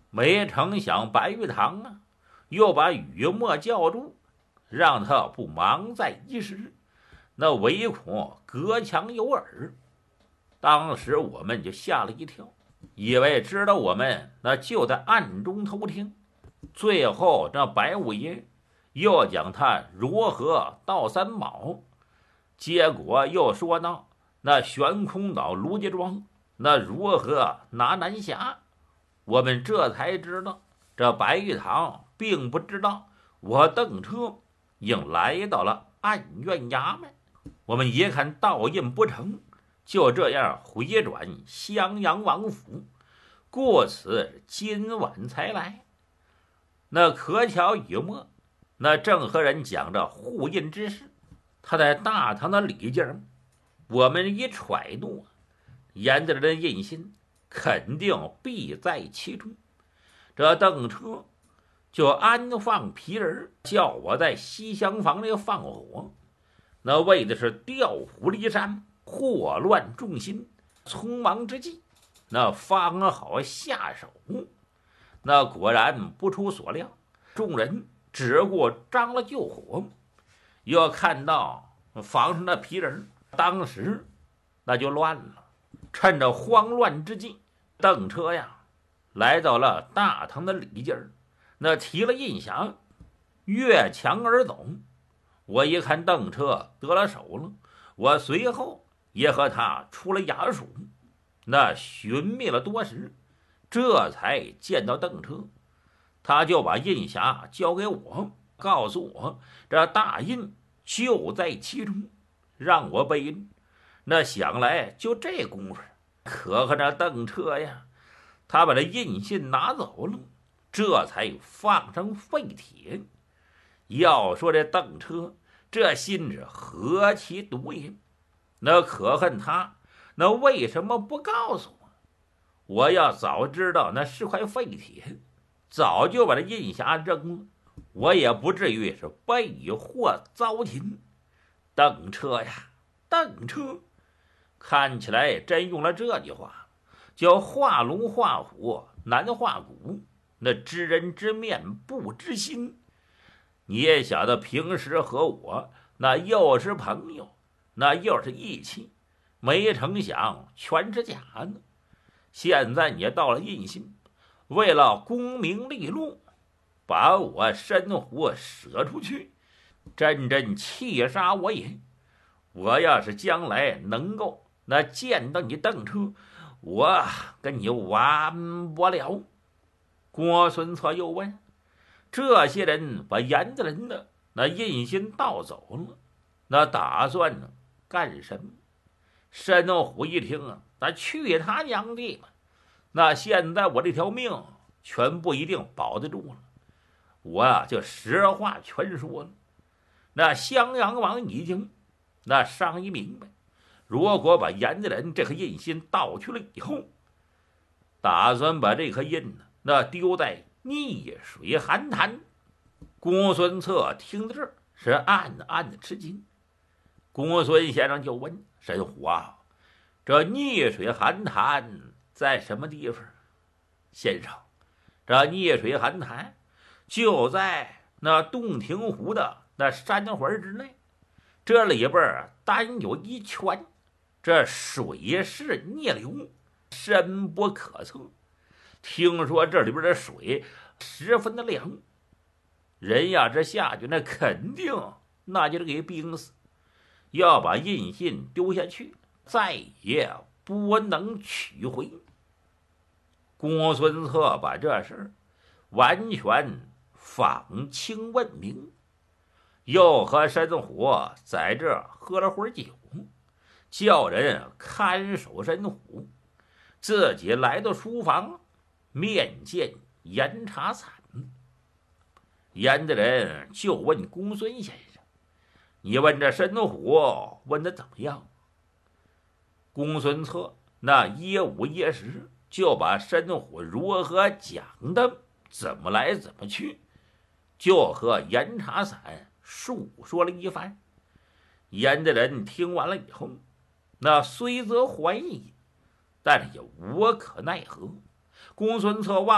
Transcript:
没成想白玉堂啊，又把雨墨叫住，让他不忙在一时，那唯恐隔墙有耳。当时我们就吓了一跳，以为知道我们那就在暗中偷听。最后这白五爷又讲他如何盗三宝，结果又说到那悬空岛卢家庄那如何拿南峡。我们这才知道，这白玉堂并不知道我邓车应来到了暗院衙门。我们一看盗印不成，就这样回转襄阳王府，故此今晚才来。那可巧雨墨那正和人讲着互印之事，他在大堂的里间，我们一揣度，严子人印信肯定必在其中。这邓车就安放皮人，叫我在西厢房里放火，那为的是调虎离山，祸乱众心。匆忙之际，那方好下手。那果然不出所料，众人只顾张了救火，又看到房上的皮人，当时那就乱了。趁着慌乱之际，邓车呀来到了大堂的里间，那提了印匣，越墙而走。我一看邓车得了手了，我随后也和他出了衙署，那寻觅了多时，这才见到邓车。他就把印匣交给我，告诉我这大印就在其中，让我背着。那想来就这功夫，可和这邓车呀，他把这印信拿走了，这才放上废铁。要说这邓车这心是何其毒也，那可恨他那为什么不告诉我？我要早知道那是块废铁，早就把这印匣扔了，我也不至于是被祸遭擒。邓车呀，邓车看起来真用了这句话，叫画龙画虎难画骨，那知人知面不知心。你也晓得平时和我那又是朋友，那又是义气，没成想全是假的。现在你到了印信，为了功名利禄，把我身虎舍出去，真气杀我也。我要是将来能够那见到你邓车，我跟你完不了。郭孙策又问，这些人把严子人的那印信盗走了，那打算呢干什么？申虎一听啊，那去他娘的吧！那现在我这条命全不一定保得住了。我啊就实话全说了。那襄阳王已经那商议明白，如果把严子人这颗印信盗去了以后，打算把这颗印呢那丢在逆水寒潭。公孙策听到这儿是暗暗的吃惊。公孙先生就问申虎啊，这逆水寒潭在什么地方？先生，这逆水寒潭就在那洞庭湖的那山环之内，这里边单有一泉，这水势逆流，深不可测。听说这里边的水十分的凉，人呀这下去那肯定那就是给冰死。要把印信丢下去，再也不能取回。公孙策把这事完全访清问明，又和申虎在这喝了会儿酒，叫人看守申虎，自己来到书房面见严查惨。严的人就问公孙先生，你问这申虎问的怎么样？公孙策那1:5:10就把申虎如何讲的怎么来怎么去，就和严查散述说了一番。严的人听完了以后，那虽则怀疑，但是也无可奈何。公孙策望